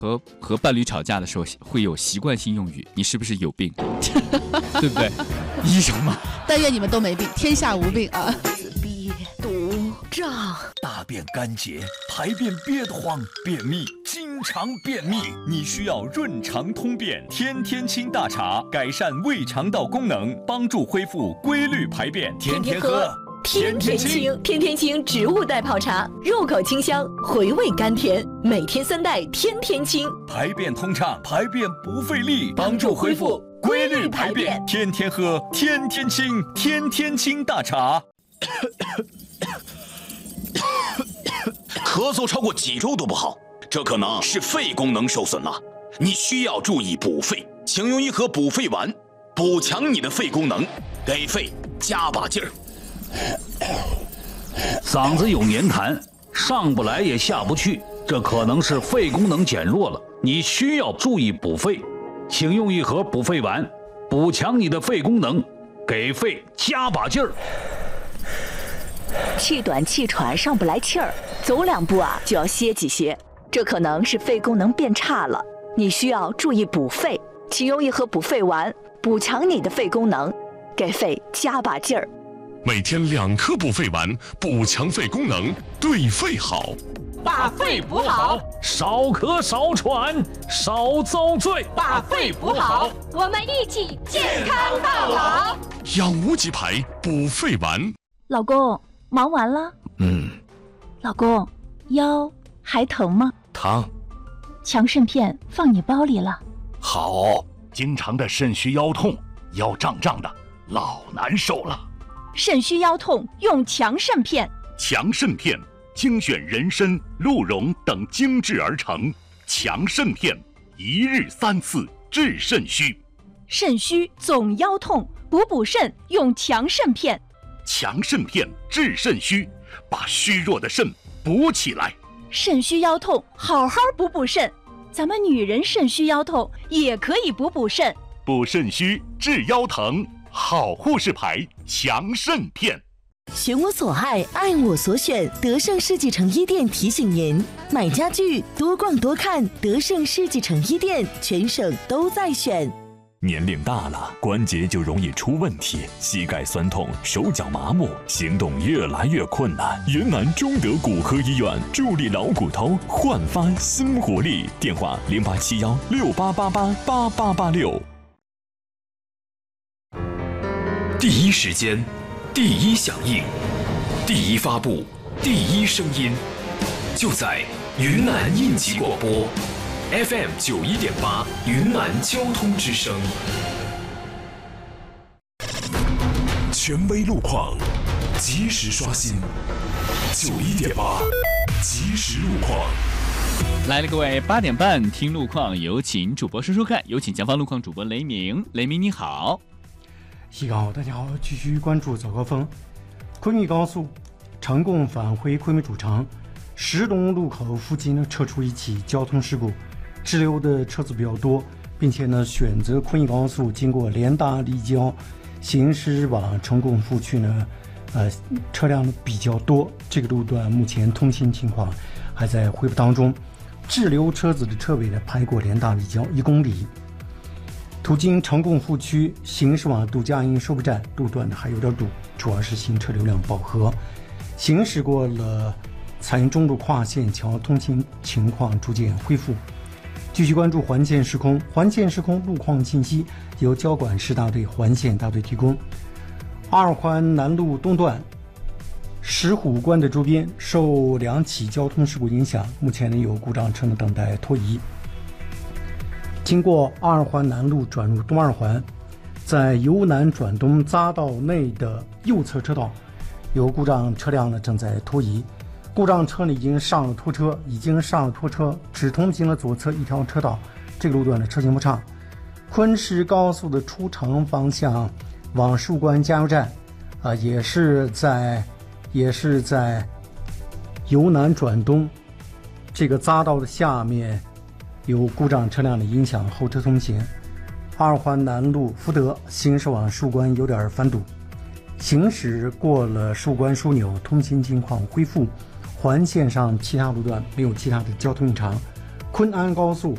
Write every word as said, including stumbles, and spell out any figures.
和和伴侣吵架的时候会有习惯性用语，你是不是有病？对不对？医生嘛。 但愿你们都没病，天下无病啊。 自闭、毒、胀， 大便干结，排便憋得慌，便秘，经常便秘，你需要润肠通便天天清大茶，改善胃肠道功能，帮助恢复规律排便，天天喝。 天天清，天天清植物代泡茶，入口清香，回味甘甜，每天三袋，天天清， 排便通畅，排便不费力，帮助恢复规律排便，天天喝，天天清，天天清大茶。 咳嗽超过几周都不好，这可能是肺功能受损了，你需要注意补肺，请用一盒补肺丸，补强你的肺功能，给肺加把劲儿。 嗓子有黏痰，上不来也下不去，这可能是肺功能减弱了，你需要注意补肺，请用一盒补肺丸，补强你的肺功能，给肺加把劲儿。 气短气喘，上不来气儿，走两步啊就要歇几歇，这可能是肺功能变差了，你需要注意补肺，请用一盒补肺丸，补强你的肺功能，给肺加把劲儿。 每天两颗补肺丸，补强肺功能，对肺好。 把肺补好， 少咳少喘，少遭罪。 把肺补好， 我们一起健康到老。 养无极牌补肺丸。 老公，忙完了？ 嗯。 老公，腰还疼吗？ 疼。 强肾片放你包里了。 好。经常的肾虚腰痛，腰胀胀的，老难受了。 肾虚腰痛用强肾片， 强肾片精选人参、鹿茸等精制而成，强肾片一日三次治肾虚。 肾虚总腰痛，补补肾用强肾片。 强肾片治肾虚，把虚弱的肾补起来。 肾虚腰痛，好好补补肾。咱们女人肾虚腰痛也可以补补肾， 补肾虚治腰疼。好护士牌强肾片。 选我所爱，爱我所选。德胜世纪城一店提醒您：买家具多逛多看，德胜世纪城一店全省都在选。 年龄大了，关节就容易出问题，膝盖酸痛，手脚麻木，行动越来越困难。云南中德骨科医院助力老骨头，焕发新活力。电话零八七幺六八八八八八八六。 第一时间，第一响应，第一发布，第一声音，就在云南应急广播 F M 九一点八云南交通之声。 权威路况，及时刷新。九一点八，及时路况。 来了，各位，八点半听路况，有请主播说说看，有请前方路况主播雷鸣。雷鸣你好。 西高好，大家好，继续关注早高峰。昆明高速成功返回昆明主城，石龙路口附近呢测出一起交通事故，滞留的车子比较多，并且呢选择昆明高速经过联大立交行驶往成功副区呢，呃车辆比较多，这个路段目前通行情况还在恢复当中，滞留车子的车尾呢排过联大立交一公里。途经成功副区行驶往杜家营收费站路段呢还有点堵，主要是行车流量饱和。行驶过了彩云中路跨线桥，通行情况逐渐恢复。继续关注环线时空，环线时空路况信息由交管市大队环线大队提供。二环南路东段石虎关的周边受两起交通事故影响，目前呢有故障车呢等待脱移。经过二环南路转入东二环，在由南转东匝道内的右侧车道，有故障车辆呢正在脱移，故障车呢已经上了拖车，已经上了拖车，只通行了左侧一条车道，这个路段的车行不畅。昆石高速的出城方向往树关加油站，啊、呃，也是在也是在由南转东这个匝道的下面。有故障车辆的影响，后车通行。二环南路福德行驶往树关有点翻堵，行驶过了树关枢纽，通行情况恢复。环线上其他路段没有其他的交通异常。昆安高速